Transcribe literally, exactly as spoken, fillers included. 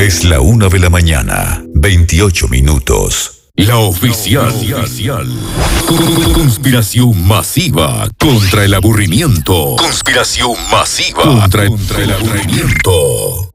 Es la una de la mañana, veintiocho minutos. La oficial. Conspiración masiva contra el aburrimiento. Conspiración masiva contra, contra el aburrimiento.